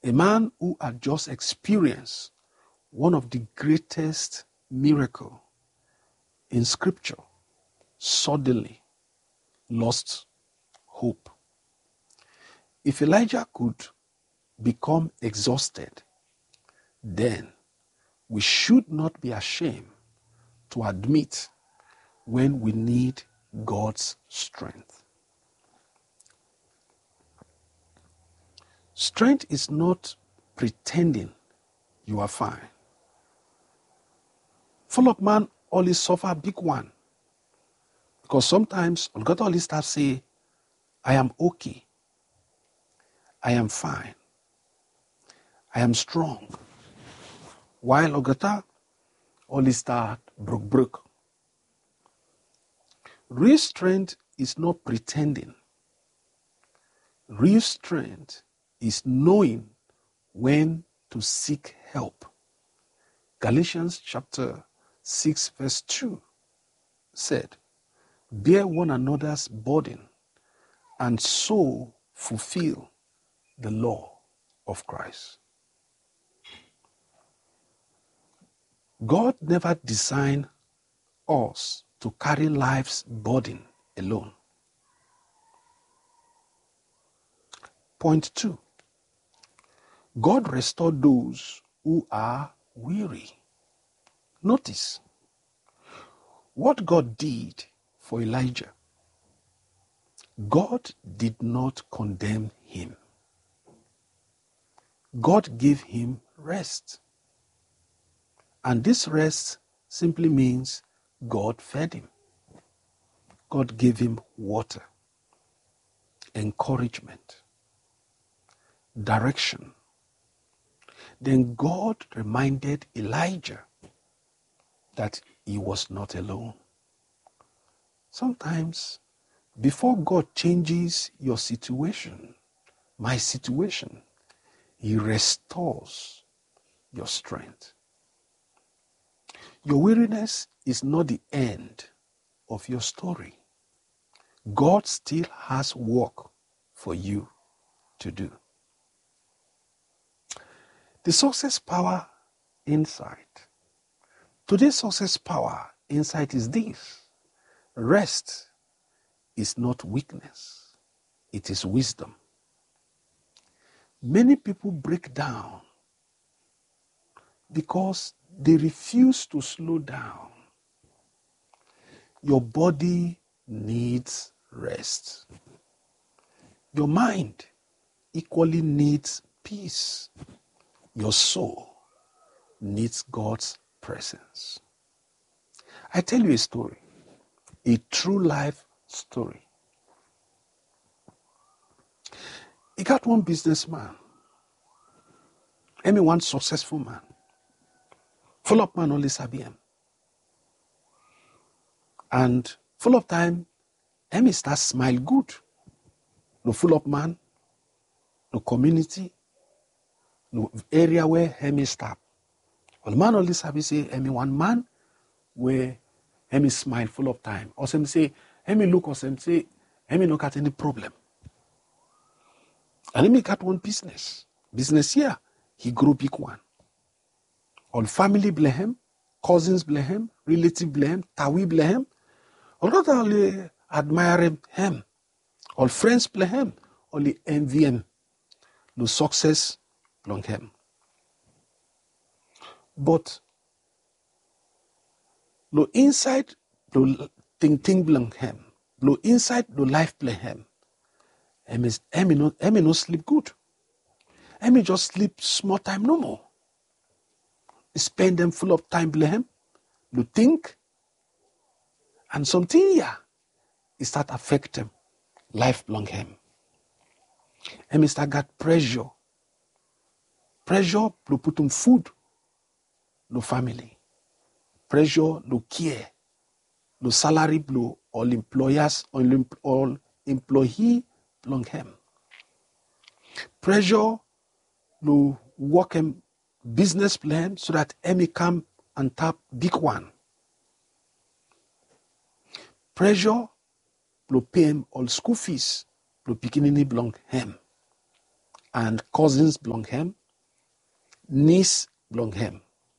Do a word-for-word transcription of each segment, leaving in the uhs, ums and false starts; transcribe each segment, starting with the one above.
A man who had just experienced one of the greatest miracles in Scripture suddenly lost hope. If Elijah could become exhausted, then we should not be ashamed to admit when we need God's strength. Strength is not pretending you are fine. Full of man always suffer big one. Because sometimes God always start say, I am okay. I am fine. I am strong. While Ogata always start broke broke. Real strength is not pretending. Real strength is knowing when to seek help. Galatians chapter six verse two said, bear one another's burden and so fulfill the law of Christ. God never designed us to carry life's burden alone. Point two. God restored those who are weary. Notice what God did for Elijah. God did not condemn him. God gave him rest. And this rest simply means God fed him. God gave him water, encouragement, direction. Then God reminded Elijah that he was not alone. Sometimes, before God changes your situation, my situation, he restores your strength. Your weariness is not the end of your story. God still has work for you to do. The success power insight. Today's success power insight is this. Rest is not weakness. It is wisdom. Many people break down because they refuse to slow down. Your body needs rest. Your mind equally needs peace. Your soul needs God's presence. I tell you a story, a true life story. He got one businessman, I mean one successful man. Full of man only sabi him. And full of time, Emi start smile good. No full of man, no community, no area where Emi start. Well, man only sabi say Emi one man where Emi smile full of time. Or some say Emi look or some say Emi no got any problem. And Emi got one business. Business here, he grew big one. All family blame him, cousins blame him, relatives blame him, tawi blame him. All not only admire him, all friends blame him, only envy him. No success belong him. But no inside, no thing thing belong him. No inside, no life blame him. Emi Emi no Emi no sleep good. Emi just sleep small time no more. Spend them full of time blame him, to think, and something here, it start affect him, life belong him. And he start got pressure. Pressure to put him food, no family. Pressure, no care, no salary, no all employers, all, all employee belong him. Pressure, no work him business plan so that Emi come and tap big one. Pressure to pay him all school fees to beginning belong him. and cousins belong him, niece belong him.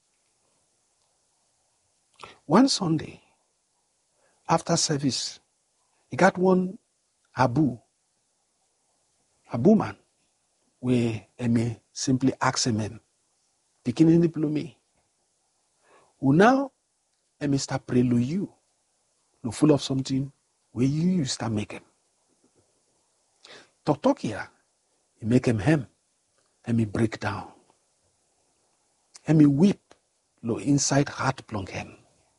One Sunday, after service, he got one Abu, Abu man, where Emi simply asked him, beginning to me, who now Emi start pray lo you, lo full of something where you start making. Talk talk here, he make him him, Emi break down. Emi weep, lo inside heart belong him.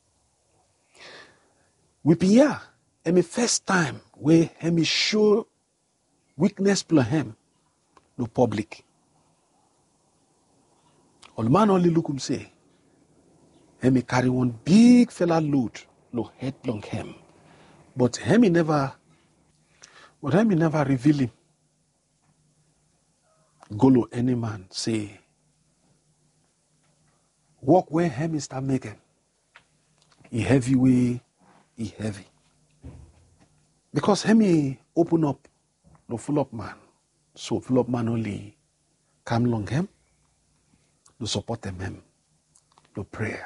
Weep here, Emi first time where Emi show weakness belong him, no public. All man only look him say, Emi carry one big fella load, no head belong him. But Emi never, but Emi never reveal him. Golo any man say, walk where Emi start making. He heavy way, he heavy. Because Emi open up, no full up man. So full up man only come along him, no support them him, no prayer.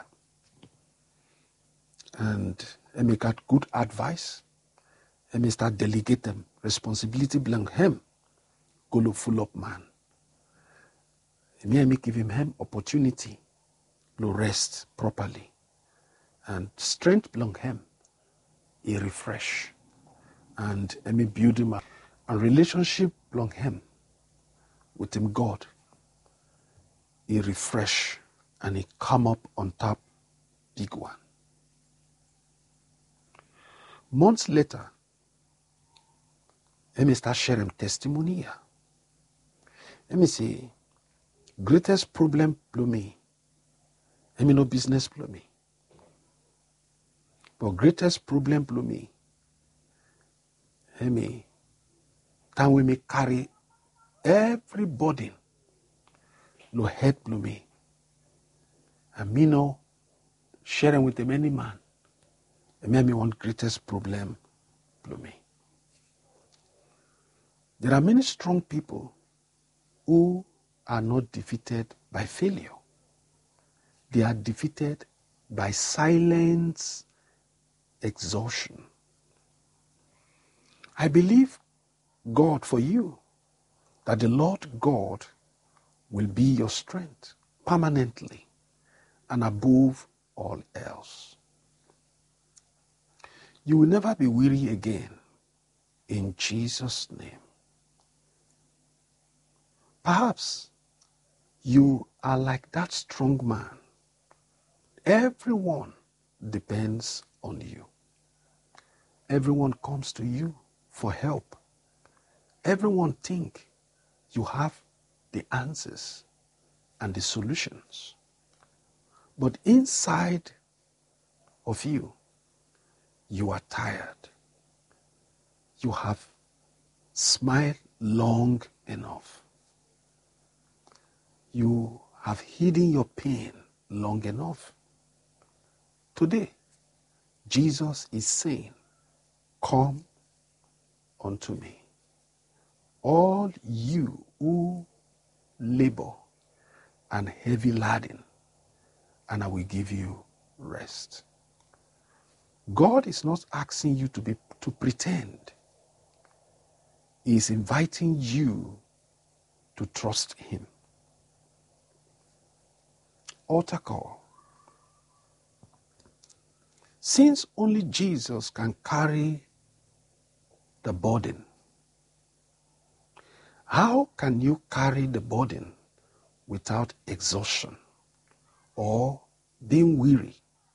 And Emi got good advice. Emi start delegate them. Responsibility belong him. Go look full up man. Emi Emi give him him opportunity to rest properly. And strength belong him. He refresh. And Emi build him up. And relationship belong him with him God. He refresh and he come up on top big one. Months later, Emi start sharing testimony here. Emi say, greatest problem blow me. Emi no business blow me. But greatest problem blow me. Emi, time we may carry every burden, no head blow me. And me no sharing with them any man. And me one greatest problem blow me. There are many strong people who are not defeated by failure. They are defeated by silent exhaustion. I believe God for you, that the Lord God will be your strength permanently and above all else. You will never be weary again in Jesus' name. Perhaps you are like that strong man. Everyone depends on you. Everyone comes to you for help. Everyone thinks you have the answers and the solutions. But inside of you, you are tired. You have smiled long enough. You have hidden your pain long enough. Today, Jesus is saying, come unto me, all you who labor and heavy laden, and I will give you rest. God is not asking you to be to pretend. He is inviting you to trust him. Altar call. Since only Jesus can carry the burden, how can you carry the burden without exhaustion or being weary?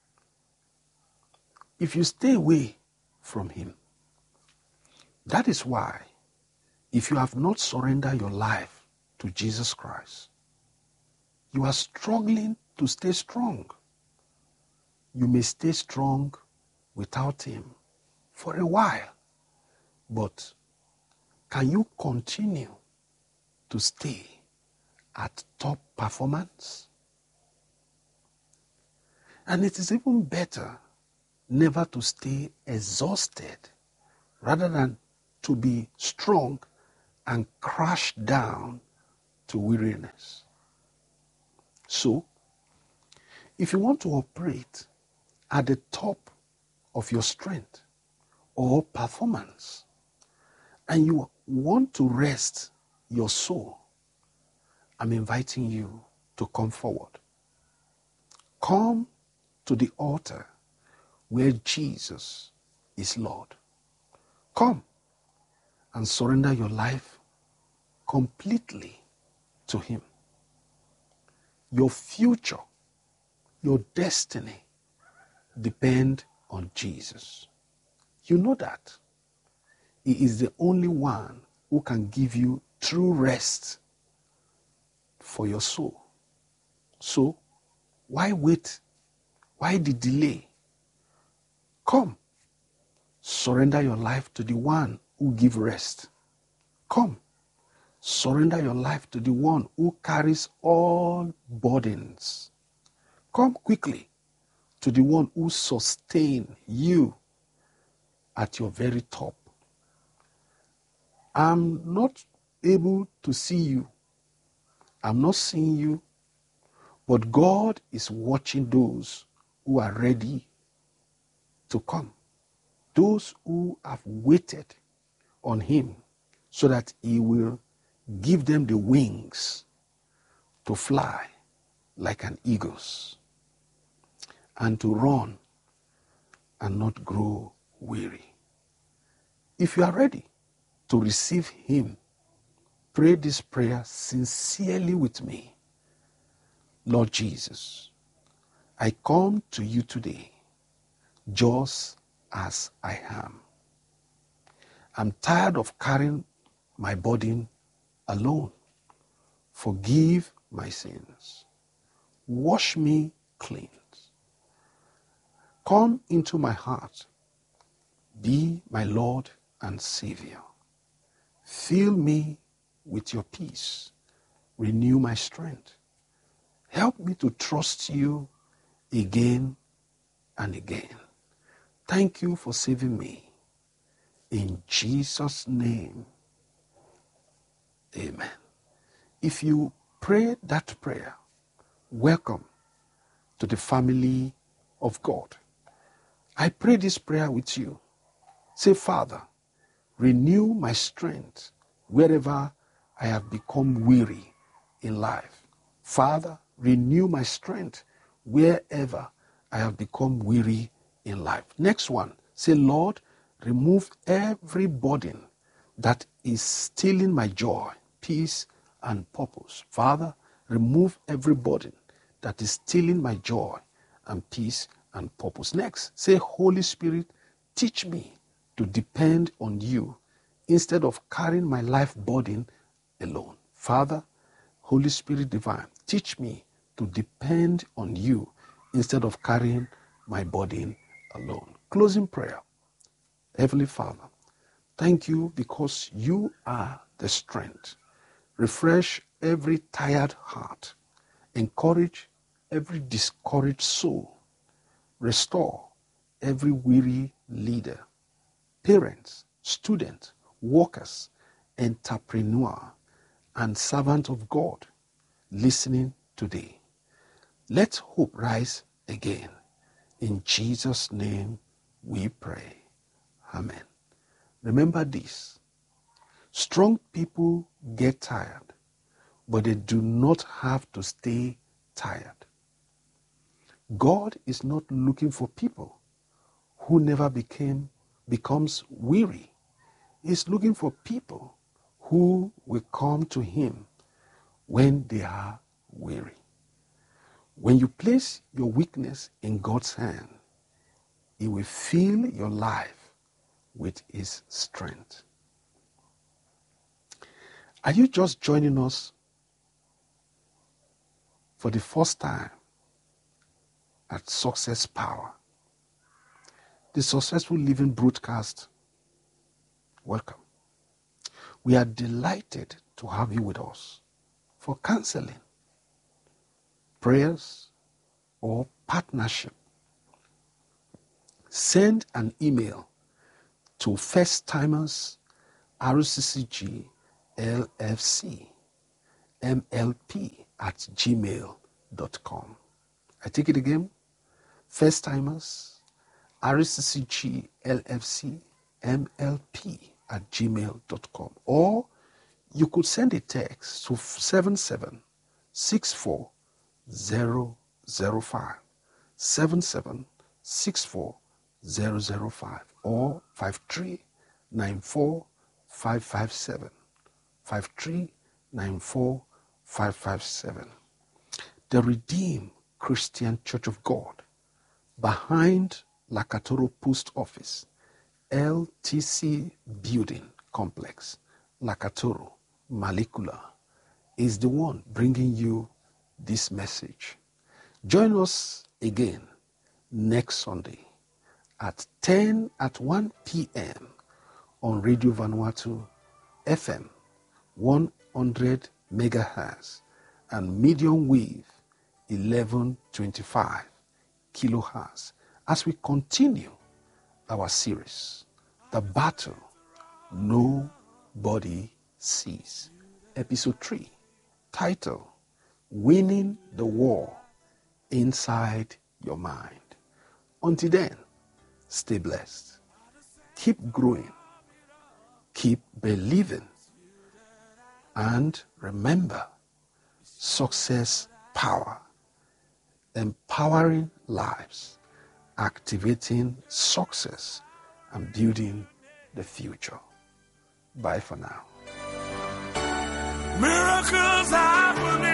If you stay away from him, that is why, if you have not surrendered your life to Jesus Christ, you are struggling to stay strong. You may stay strong without him for a while, but can you continue to stay at top performance? And it is even better never to stay exhausted rather than to be strong and crash down to weariness. So, if you want to operate at the top of your strength or performance, and you want to rest your soul, I'm inviting you to come forward. Come to the altar where Jesus is Lord. Come and surrender your life completely to Him. Your future, your destiny depend on Jesus. You know that. He is the only one who can give you true rest for your soul. So, why wait? Why the delay? Come, surrender your life to the one who gives rest. Come, surrender your life to the one who carries all burdens. Come quickly to the one who sustains you at your very top. I'm not able to see you. I'm not seeing you. But God is watching those who are ready to come. Those who have waited on Him so that He will give them the wings to fly like an eagle's and to run and not grow weary. If you are ready to receive Him, pray this prayer sincerely with me. Lord Jesus, I come to you today just as I am. I'm tired of carrying my burden alone. Forgive my sins. Wash me clean. Come into my heart. Be my Lord and Savior. Fill me with your peace. Renew my strength. Help me to trust you again and again. Thank you for saving me. In Jesus' name, amen. If you pray that prayer, welcome to the family of God. I pray this prayer with you. Say, Father, renew my strength wherever I have become weary in life. Father, renew my strength wherever I have become weary in life. Next one, say, Lord, remove every burden that is stealing my joy, peace, and purpose. Father, remove every burden that is stealing my joy and peace and purpose. Next, say, Holy Spirit, teach me to depend on you instead of carrying my life burden alone. Father, Holy Spirit divine, teach me to depend on you instead of carrying my burden alone. Closing prayer. Heavenly Father, thank you because you are the strength. Refresh every tired heart. Encourage every discouraged soul. Restore every weary leader. Parents, students, workers, entrepreneur, and servant of God listening today. Let hope rise again. In Jesus' name we pray. Amen. Remember this. Strong people get tired, but they do not have to stay tired. God is not looking for people who never became becomes weary. He's looking for people who will come to Him when they are weary. When you place your weakness in God's hand, He will fill your life with His strength. Are you just joining us for the first time at Success Power, the Successful Living broadcast? Welcome. We are delighted to have you with us for counseling, prayers, or partnership. Send an email to First Timers R C C G L F C M L P at gmail dot com. I take it again. First timers, R C C G L F C M L P at gmail dot com. Or you could send a text to seven seven six four zero zero five. seven seven six four zero zero five or five three nine four five five seven. five three nine four five five seven. The Redeemed Christian Church of God, behind Lakatoro Post Office, L T C Building Complex, Lakatoro, Malekula, is the one bringing you this message. Join us again next Sunday at ten at one p.m. on Radio Vanuatu F M one hundred megahertz and medium wave eleven twenty-five kilohertz as we continue our series, The Battle Nobody Sees, episode three, title, Winning the War Inside Your Mind. Until then, stay blessed, keep growing, keep believing, and remember, success power, empowering lives, activating success, and building the future. Bye for now. Miracles happening.